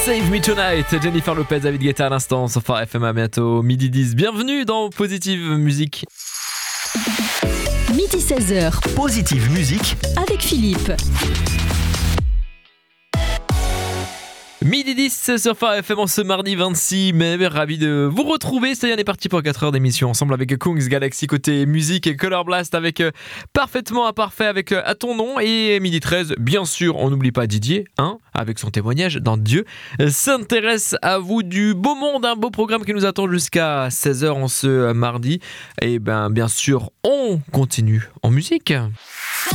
Save Me Tonight, Jennifer Lopez, David Guetta à l'instant, sur Phare FM à bientôt, midi 10. Bienvenue dans Positive Musique. Midi 16h. Positive Musique avec Philippe. Midi 10 sur Phare FM en ce mardi 26 mai, ravi de vous retrouver. Ça y est, on est parti pour 4 heures d'émission ensemble avec Kungs Galaxy côté musique et Color Blast avec Parfaitement Imparfait avec À ton nom, et midi 13, bien sûr, on n'oublie pas Didier, avec son témoignage dans Dieu s'intéresse à vous, du beau monde, un beau programme qui nous attend jusqu'à 16h en ce mardi. Et bien sûr, on continue en musique.